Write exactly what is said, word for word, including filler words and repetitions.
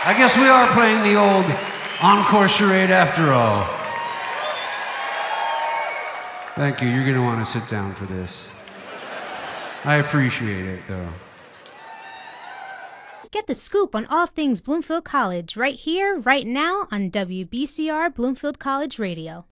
I guess we are playing the old encore charade after all. Thank you. You're going to want to sit down for this. I appreciate it, though. Get the scoop on all things Bloomfield College right here, right now on W B C R Bloomfield College Radio.